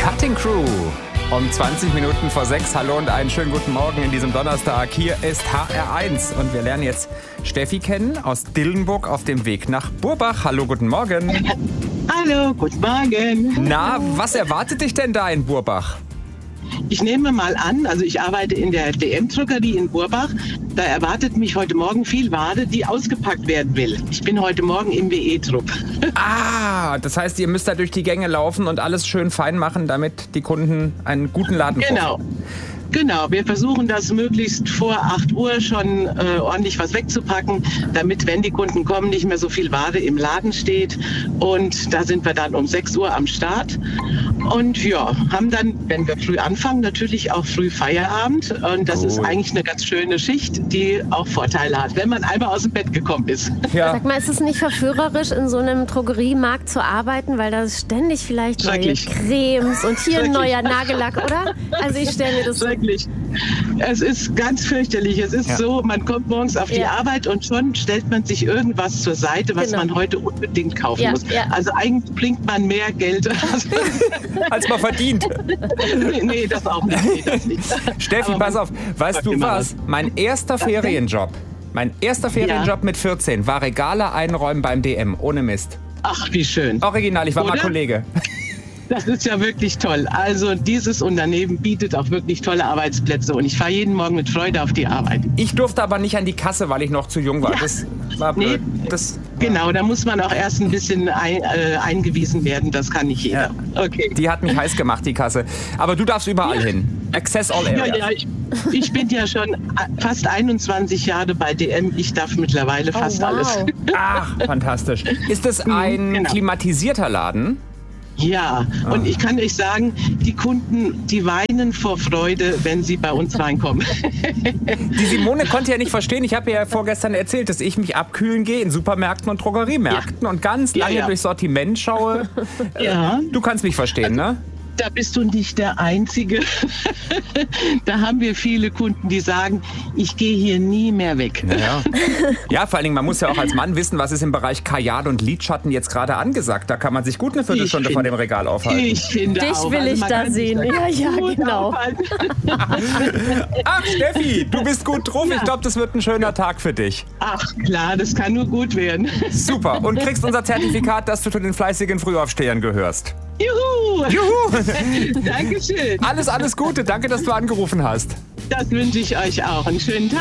Cutting Crew. Um 20 Minuten vor 6. Hallo und einen schönen guten Morgen in diesem Donnerstag. Hier ist HR1 und wir lernen jetzt Steffi kennen aus Dillenburg auf dem Weg nach Burbach. Hallo, guten Morgen. Hallo, guten Morgen. Na, was erwartet dich denn da in Burbach? Ich nehme mal an, also ich arbeite in der DM-Druckerie in Burbach. Da erwartet mich heute Morgen viel Ware, die ausgepackt werden will. Ich bin heute Morgen im WE-Druck. Ah, das heißt, ihr müsst da durch die Gänge laufen und alles schön fein machen, damit die Kunden einen guten Laden vorfinden. Genau, wir versuchen das möglichst vor 8 Uhr schon ordentlich was wegzupacken, damit, wenn die Kunden kommen, nicht mehr so viel Ware im Laden steht. Und da sind wir dann um 6 Uhr am Start. Und ja, haben dann, wenn wir früh anfangen, natürlich auch früh Feierabend. Und das ist eigentlich eine ganz schöne Schicht, die auch Vorteile hat, wenn man einmal aus dem Bett gekommen ist. Ja. Sag mal, ist es nicht verführerisch, in so einem Drogeriemarkt zu arbeiten, weil da ist ständig vielleicht neue Cremes und hier ein neuer Nagellack, oder? Also ich stelle mir das so. Es ist ganz fürchterlich. Es ist so, man kommt morgens auf die Arbeit und schon stellt man sich irgendwas zur Seite, was man heute unbedingt kaufen muss. Ja. Also eigentlich bringt man mehr Geld, als man verdient. Nee, das auch nicht. Nee, das nicht. Steffi, pass auf, weißt du was? Mein erster Ferienjob mit 14 war Regale einräumen beim DM, ohne Mist. Ach, wie schön. Original, ich war mal Kollege. Das ist ja wirklich toll. Also dieses Unternehmen bietet auch wirklich tolle Arbeitsplätze und ich fahre jeden Morgen mit Freude auf die Arbeit. Ich durfte aber nicht an die Kasse, weil ich noch zu jung war. Ja. Das war blöd. Genau, da muss man auch erst ein bisschen eingewiesen werden. Das kann nicht jeder. Ja. Okay. Die hat mich heiß gemacht, die Kasse. Aber du darfst überall hin. Access all areas. Ja, ich bin ja schon fast 21 Jahre bei DM. Ich darf mittlerweile fast alles. Ach, fantastisch. Ist das ein klimatisierter Laden? Ja, und ich kann euch sagen, die Kunden, die weinen vor Freude, wenn sie bei uns reinkommen. Die Simone konnte ja nicht verstehen, ich habe ja vorgestern erzählt, dass ich mich abkühlen gehe in Supermärkten und Drogeriemärkten und ganz lange durchs Sortiment schaue. Ja. Du kannst mich verstehen, ne? Da bist du nicht der Einzige. Da haben wir viele Kunden, die sagen, ich gehe hier nie mehr weg. Ja, vor allen Dingen, man muss ja auch als Mann wissen, was ist im Bereich Kajal und Lidschatten jetzt gerade angesagt. Da kann man sich gut eine Viertelstunde vor dem Regal aufhalten. Ich finde Dich auch. will ich da sehen. Ja, genau. Ach, Steffi, du bist gut drauf. Ich glaube, das wird ein schöner Tag für dich. Ach klar, das kann nur gut werden. Super. Und kriegst unser Zertifikat, dass du zu den fleißigen Frühaufstehern gehörst. Juhu! Juhu! Dankeschön. Alles Gute. Danke, dass du angerufen hast. Das wünsche ich euch auch. Einen schönen Tag.